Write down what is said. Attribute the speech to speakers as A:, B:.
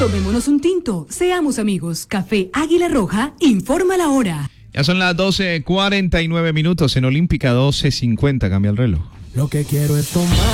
A: Tomémonos un tinto, seamos amigos. Café Águila Roja, informa la hora.
B: Ya son las 12:49 en Olímpica, 12:50, cambia el reloj.
C: Lo que quiero es tomar.